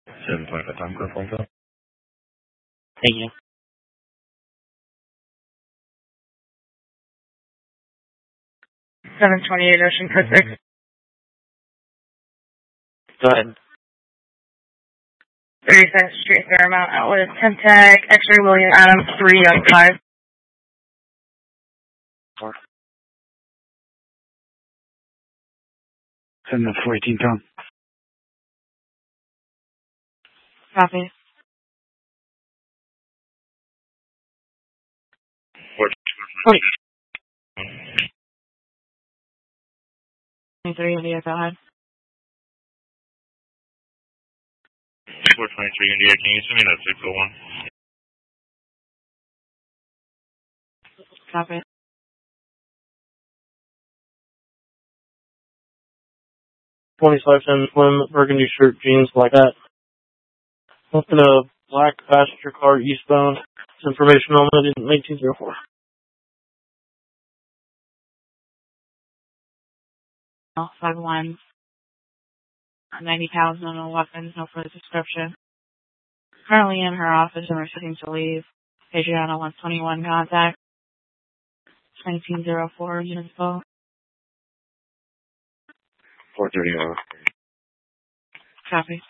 7.5 time code phone call. Thank you. $728 Ocean Code 6. Go ahead. 32nd Street, Fairmount, Outlet, 10 tag, X-ray William Adams, 3 on 5. 4. 714 Tom. Copy. 23 India, go ahead. 423 India, can you send me that 601? Copy. 2510 slim burgundy shirt, jeans, like that. In a black passenger car eastbound. It's information only in 1904. Oh, 5'1", 90 pounds, no weapons, no further description. Currently in her office and receiving to leave. Adriana 121 contact. 1904 Uninspo. 430. Copy.